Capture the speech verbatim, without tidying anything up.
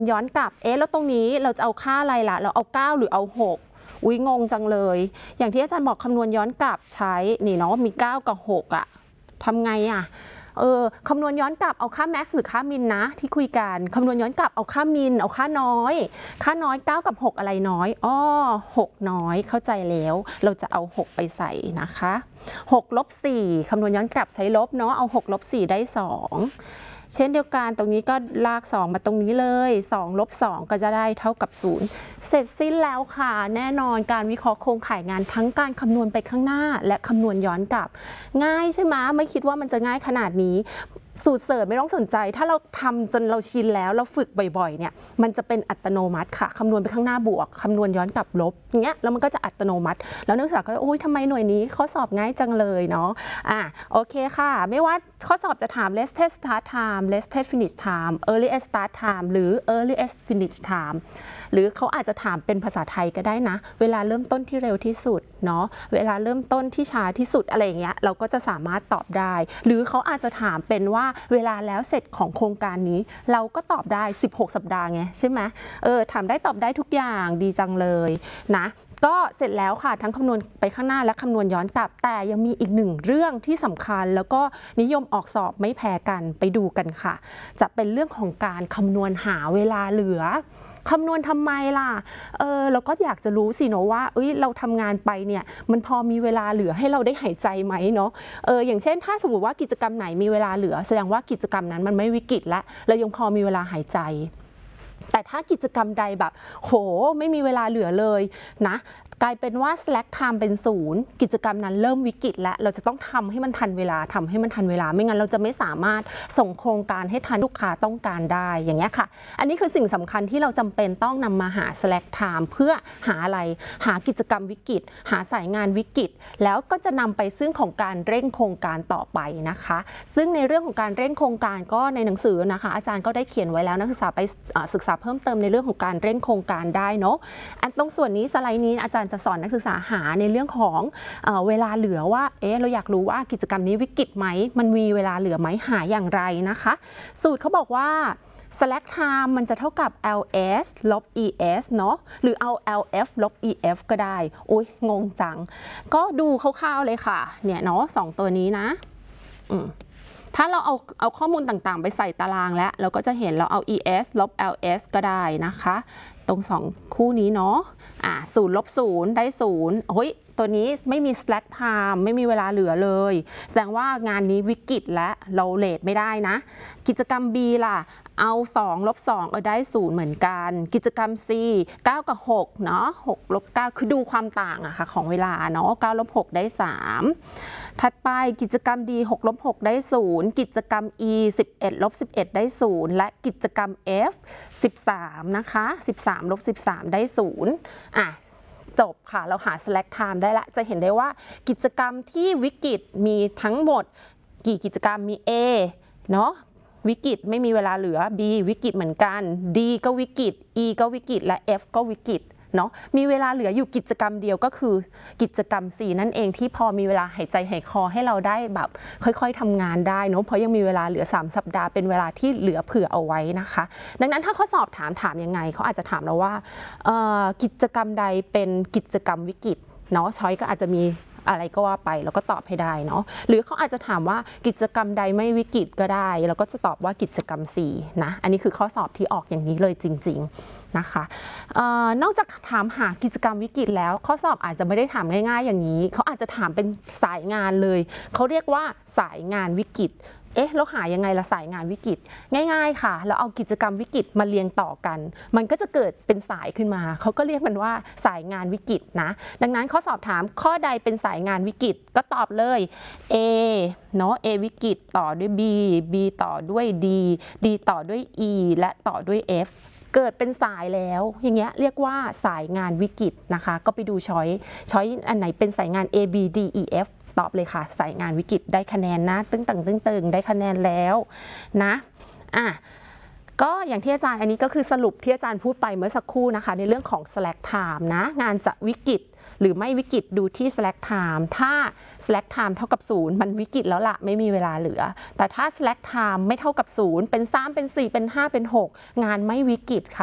ย้อนกลับเอ๊ะแล้วตรงนี้เราจะเอาค่าอะไรล่ะเราเอาเก้าหรือเอาหกอุ๊ยงงจังเลยอย่างที่อาจารย์บอกคำนวณย้อนกลับใช้นี่เนาะมีเก้ากับหกอะทำไงอะเออคำนวณย้อนกลับเอาค่าแม็กซ์หรือค่ามินนะที่คุยกันคำนวณย้อนกลับเอาค่ามินเอาค่าน้อยค่าน้อยเก้ากับหกอะไรน้อยอ้อหกน้อยเข้าใจแล้วเราจะเอาหกไปใส่นะคะหกลบสี่คำนวณย้อนกลับใช้ลบเนาะเอาหกลบสี่ได้สองเช่นเดียวกันตรงนี้ก็ลากสองมาตรงนี้เลยสองลบสองก็จะได้เท่ากับศูนย์เสร็จสิ้นแล้วค่ะแน่นอนการวิเคราะห์โครงข่ายงานทั้งการคำนวณไปข้างหน้าและคำนวณย้อนกลับง่ายใช่ไหมไม่คิดว่ามันจะง่ายขนาดนี้สูตรเสริมไม่ต้องสนใจถ้าเราทำจนเราชินแล้วเราฝึกบ่อยๆเนี่ยมันจะเป็นอัตโนมัติค่ะคำนวณไปข้างหน้าบวกคำนวณย้อนกลับลบเงี้ยแล้วมันก็จะอัตโนมัติแล้วนักศึกษาก็โอ้ยทำไมหน่วยนี้ข้อสอบง่ายจังเลยเนาะอ่ะโอเคค่ะไม่ว่าข้อสอบจะถาม latest start time latest finish time earliest start time หรือ earliest finish time หรือเขาอาจจะถามเป็นภาษาไทยก็ได้นะเวลาเริ่มต้นที่เร็วที่สุดเนาะเวลาเริ่มต้นที่ช้าที่สุดอะไรอย่างเงี้ยเราก็จะสามารถตอบได้หรือเขาอาจจะถามเป็นว่าเวลาแล้วเสร็จของโครงการนี้เราก็ตอบได้สิบหกสัปดาห์ไงใช่ไหมเออถามได้ตอบได้ทุกอย่างดีจังเลยนะก็เสร็จแล้วค่ะทั้งคำนวณไปข้างหน้าและคำนวณย้อนกลับแต่ยังมีอีกหนึ่งเรื่องที่สำคัญแล้วก็นิยมออกสอบไม่แพ้กันไปดูกันค่ะจะเป็นเรื่องของการคำนวณหาเวลาเหลือคำนวณทำไมล่ะเออเราก็อยากจะรู้สิเนาะว่าเอ้ยเราทำงานไปเนี่ยมันพอมีเวลาเหลือให้เราได้หายใจไหมเนาะเอออย่างเช่นถ้าสมมติว่ากิจกรรมไหนมีเวลาเหลือแสดงว่ากิจกรรมนั้นมันไม่วิกฤตและเรายังพอมีเวลาหายใจแต่ถ้ากิจกรรมใดแบบโหไม่มีเวลาเหลือเลยนะกลายเป็นว่า slack time เป็นศูนย์กิจกรรมนั้นเริ่มวิกฤตแล้วเราจะต้องทำให้มันทันเวลาทำให้มันทันเวลาไม่งั้นเราจะไม่สามารถส่งโครงการให้ทันลูกค้าต้องการได้อย่างเงี้ยค่ะอันนี้คือสิ่งสำคัญที่เราจำเป็นต้องนำมาหา slack time เพื่อหาอะไรหากิจกรรมวิกฤตหาสายงานวิกฤตแล้วก็จะนำไปซึ่งของการเร่งโครงการต่อไปนะคะซึ่งในเรื่องของการเร่งโครงการก็ในหนังสือนะคะอาจารย์ก็ได้เขียนไว้แล้วนักศึกษาไปศึกษาเพิ่มเติมในเรื่องของการเร่งโครงการได้เนาะอันตรงส่วนนี้สไลด์นี้อาจารย์จะสอนนักศึกษาหาในเรื่องของเอ่อเวลาเหลือว่าเอ๊ะเราอยากรู้ว่ากิจกรรมนี้วิกฤตไหมมันมีเวลาเหลือไหมหาอย่างไรนะคะสูตรเขาบอกว่า slack time มันจะเท่ากับ ls ลบ es เนาะหรือเอา lf ลบ ef ก็ได้โอ้ยงงจังก็ดูคร่าวๆเลยค่ะเนี่ยเนาะสองตัวนี้นะอืมถ้าเราเอาเอาข้อมูลต่างๆไปใส่ตารางแล้วเราก็จะเห็นเราเอา es ลบ ls ก็ได้นะคะตรงสองคู่นี้เนาะอ่าศูนย์ลบศูนย์ได้ศูนย์โอ้ยตัวนี้ไม่มี slack time ไม่มีเวลาเหลือเลยแสดงว่างานนี้วิกฤตและเราเลทไม่ได้นะกิจกรรม B ล่ะเอาสองลบสองเอาได้ศูนย์เหมือนกันกิจกรรม C เก้ากับหกเนาะหกลบเก้าคือดูความต่างอะค่ะของเวลาเนาะเก้าลบหกได้สามถัดไปกิจกรรม D หกลบหกได้ศูนย์กิจกรรม E สิบเอ็ดลบสิบเอ็ดได้ศูนย์และกิจกรรม F สิบสามนะคะสิบสามลบสิบสามได้ศูนย์อ่ะจบค่ะเราหา slack time ได้ละจะเห็นได้ว่ากิจกรรมที่วิกฤตมีทั้งหมดกี่กิจกรรมมี A เนาะวิกฤตไม่มีเวลาเหลือ B วิกฤตเหมือนกัน D ก็วิกฤต E ก็วิกฤตและ F ก็วิกฤตเนาะมีเวลาเหลืออยู่กิจกรรมเดียวก็คือกิจกรรม C นั่นเองที่พอมีเวลาหายใจหายคอให้เราได้แบบค่อยๆทำงานได้เนาะเพราะยังมีเวลาเหลือสามสัปดาห์เป็นเวลาที่เหลือเผื่อเอาไว้นะคะดังนั้นถ้าเขาสอบถามถามยังไงเขาอาจจะถามเราว่ากิจกรรมใดเป็นกิจกรรมวิกฤตเนาะช้อยก็อาจจะมีอะไรก็ว่าไปแล้วก็ตอบให้ได้เนาะหรือเขาอาจจะถามว่ากิจกรรมใดไม่วิกฤตก็ได้แล้วก็จะตอบว่ากิจกรรม C นะอันนี้คือข้อสอบที่ออกอย่างนี้เลยจริงๆนะคะเอ่อนอกจากถามหากิจกรรมวิกฤตแล้วข้อสอบอาจจะไม่ได้ถามง่ายๆอย่างนี้เขาอาจจะถามเป็นสายงานเลยเขาเรียกว่าสายงานวิกฤตเอ๊ะเราหายังไงละสายงานวิกฤตง่ายๆค่ะเราเอากิจกรรมวิกฤตมาเรียงต่อกันมันก็จะเกิดเป็นสายขึ้นมาเขาก็เรียกมันว่าสายงานวิกฤตนะดังนั้นข้อสอบถามข้อใดเป็นสายงานวิกฤตก็ตอบเลย A เนาะ A วิกฤตต่อด้วย B B ต่อด้วย D D ต่อด้วย E และต่อด้วย F เกิดเป็นสายแล้วอย่างเงี้ยเรียกว่าสายงานวิกฤตนะคะก็ไปดูช้อยช้อยอันไหนเป็นสายงาน A B D E Fตอบเลยค่ะสายงานวิกฤตได้คะแนนนะตึ้งตึงตึ้งตึงได้คะแนนแล้วนะอ่ะก็อย่างที่อาจารย์อันนี้ก็คือสรุปที่อาจารย์พูดไปเมื่อสักครู่นะคะในเรื่องของ slack time นะงานจะวิกฤตหรือไม่วิกฤตดูที่ slack time ถ้า slack time เท่ากับศูนย์มันวิกฤตแล้วล่ะไม่มีเวลาเหลือแต่ถ้า slack time ไม่เท่ากับศูนย์เป็นสามเป็นสี่เป็นห้าเป็นหกงานไม่วิกฤตค่ะ